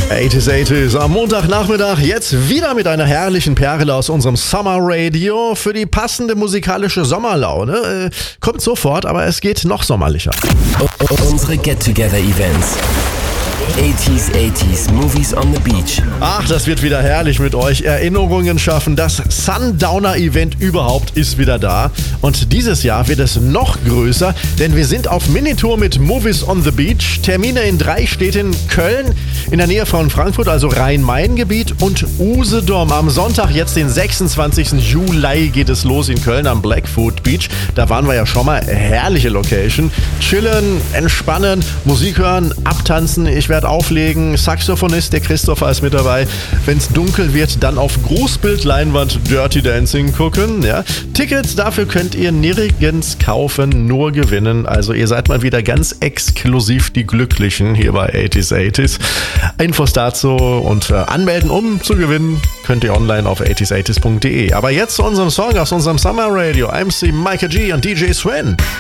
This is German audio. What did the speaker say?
80s am Montagnachmittag, jetzt wieder mit einer herrlichen Perle aus unserem Summer Radio für die passende musikalische Sommerlaune. Kommt sofort, aber es geht noch sommerlicher. Unsere Get-Together-Events. 80s, Movies on the Beach. Ach, das wird wieder herrlich mit euch. Erinnerungen schaffen. Das Sundowner-Event überhaupt ist wieder da. Und dieses Jahr wird es noch größer, denn wir sind auf Minitour mit Movies on the Beach. Termine in 3 Städten: Köln, in der Nähe von Frankfurt, also Rhein-Main-Gebiet, und Usedom. Am Sonntag, jetzt den 26. Juli, geht es los in Köln am Blackfoot Beach. Da waren wir ja schon mal. Herrliche Location. Chillen, entspannen, Musik hören, abtanzen. Ich werde auflegen. Saxophonist, der Christopher, ist mit dabei. Wenn es dunkel wird, dann auf Großbildleinwand Dirty Dancing gucken. Ja. Tickets dafür könnt ihr nirgends kaufen, nur gewinnen. Also ihr seid mal wieder ganz exklusiv die Glücklichen hier bei 80s. Infos dazu und anmelden, um zu gewinnen, könnt ihr online auf 80s80s.de. Aber jetzt zu unserem Song aus unserem Summer Radio. MC Micah G und DJ Sven.